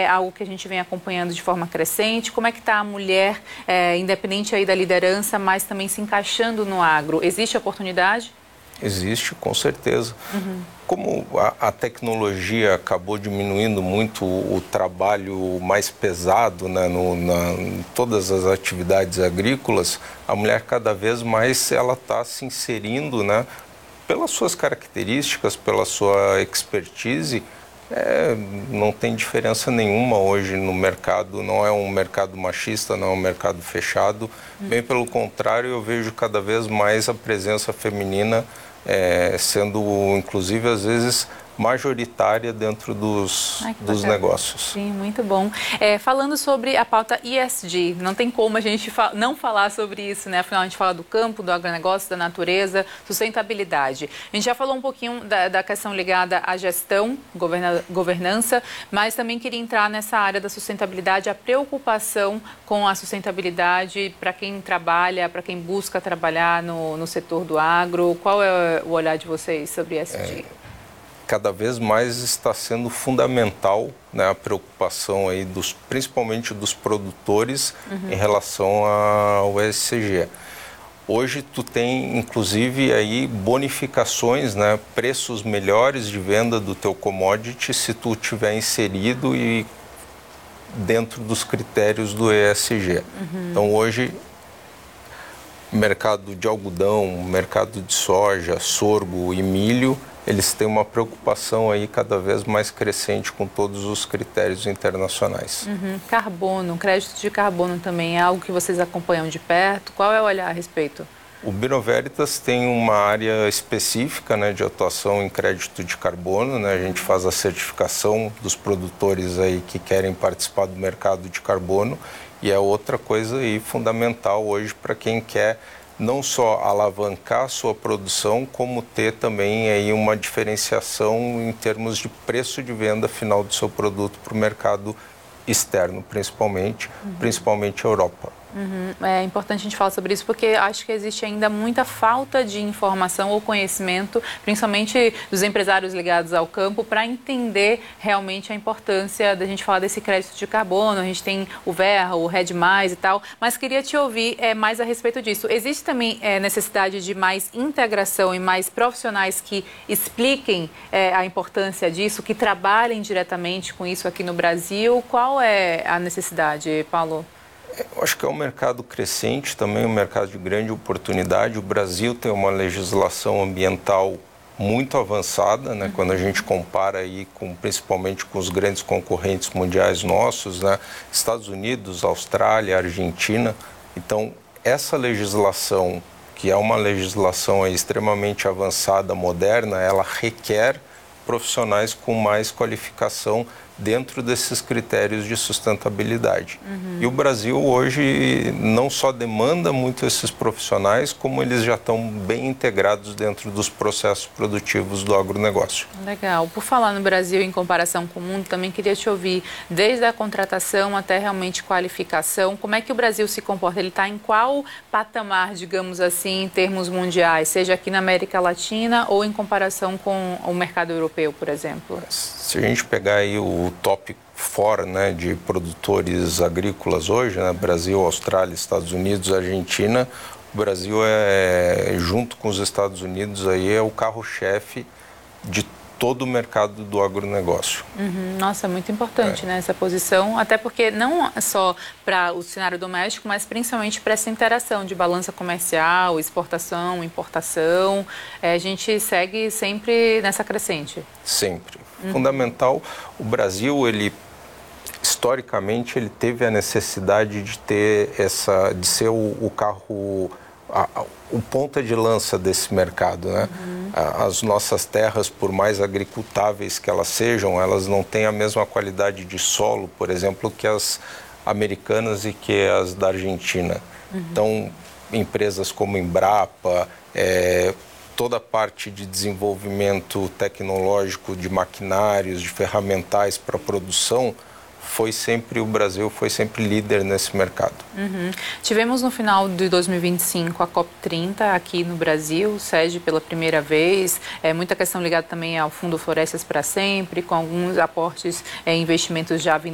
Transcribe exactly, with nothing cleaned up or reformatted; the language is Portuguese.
é algo que a gente vem acompanhando de forma crescente? Como é que está a mulher, é, independente aí da liderança, mas também se encaixando no agro? Existe oportunidade? Existe, com certeza. Uhum. Como a, a tecnologia acabou diminuindo muito o, o trabalho mais pesado, né, no, na, em todas as atividades agrícolas, a mulher cada vez mais ela está se inserindo, né, pelas suas características, pela sua expertise. É, não tem diferença nenhuma hoje no mercado, não é um mercado machista, não é um mercado fechado. Uhum. Bem pelo contrário, eu vejo cada vez mais a presença feminina É, sendo, inclusive, às vezes, majoritária dentro dos, Ai, dos negócios. Sim, muito bom. É, falando sobre a pauta E S G, não tem como a gente fa não falar sobre isso, né? Afinal, a gente fala do campo, do agronegócio, da natureza, sustentabilidade. A gente já falou um pouquinho da, da questão ligada à gestão, governa governança, mas também queria entrar nessa área da sustentabilidade, a preocupação com a sustentabilidade para quem trabalha, para quem busca trabalhar no, no setor do agro. Qual é o olhar de vocês sobre E S G? É... Cada vez mais está sendo fundamental, né, a preocupação aí dos, principalmente dos produtores, uhum, em relação ao E S G. Hoje tu tem inclusive aí bonificações, né, preços melhores de venda do teu commodity se tu tiver inserido e dentro dos critérios do E S G. Uhum. Então hoje mercado de algodão, mercado de soja, sorgo e milho, eles têm uma preocupação aí cada vez mais crescente com todos os critérios internacionais. Uhum. Carbono, crédito de carbono também é algo que vocês acompanham de perto? Qual é o olhar a respeito? O Bureau Veritas tem uma área específica, né, de atuação em crédito de carbono, né? A gente faz a certificação dos produtores aí que querem participar do mercado de carbono e é outra coisa aí fundamental hoje para quem quer não só alavancar a sua produção, como ter também aí uma diferenciação em termos de preço de venda final do seu produto para o mercado externo, principalmente, uhum, principalmente a Europa. Uhum. É importante a gente falar sobre isso porque acho que existe ainda muita falta de informação ou conhecimento, principalmente dos empresários ligados ao campo, para entender realmente a importância da gente falar desse crédito de carbono. A gente tem o Verra, o Red Mais e tal, mas queria te ouvir é, mais a respeito disso. Existe também é, necessidade de mais integração e mais profissionais que expliquem é, a importância disso, que trabalhem diretamente com isso aqui no Brasil? Qual é a necessidade, Paulo? Eu acho que é um mercado crescente, também um mercado de grande oportunidade. O Brasil tem uma legislação ambiental muito avançada, né? Uhum. Quando a gente compara aí com, principalmente com os grandes concorrentes mundiais nossos, né? Estados Unidos, Austrália, Argentina. Então, essa legislação, que é uma legislação aí extremamente avançada, moderna, ela requer profissionais com mais qualificação dentro desses critérios de sustentabilidade. Uhum. E o Brasil hoje não só demanda muito esses profissionais, como eles já estão bem integrados dentro dos processos produtivos do agronegócio. Legal. Por falar no Brasil em comparação com o mundo, também queria te ouvir, desde a contratação até realmente qualificação, como é que o Brasil se comporta? Ele está em qual patamar, digamos assim, em termos mundiais, seja aqui na América Latina ou em comparação com o mercado europeu, por exemplo? Se a gente pegar aí o top quatro, né, de produtores agrícolas hoje, né, Brasil, Austrália, Estados Unidos, Argentina, o Brasil é, junto com os Estados Unidos, aí é o carro-chefe de todo o mercado do agronegócio. Uhum. Nossa, muito importante, é. né, essa posição, até porque não só para o cenário doméstico, mas principalmente para essa interação de balança comercial, exportação, importação, é, a gente segue sempre nessa crescente. Sempre. Uhum. Fundamental, o Brasil, ele historicamente, ele teve a necessidade de ter essa, de ser o, o carro, a, a, o ponta de lança desse mercado, né? Uhum. As nossas terras, por mais agricultáveis que elas sejam, elas não têm a mesma qualidade de solo, por exemplo, que as americanas e que as da Argentina. Uhum. Então, empresas como Embrapa, é, toda a parte de desenvolvimento tecnológico de maquinários, de ferramentais para produção, foi sempre, o Brasil foi sempre líder nesse mercado. Uhum. Tivemos no final de dois mil e vinte e cinco a COP trinta aqui no Brasil, sede pela primeira vez, é, muita questão ligada também ao Fundo Florestas para Sempre, com alguns aportes, é, investimentos já vindo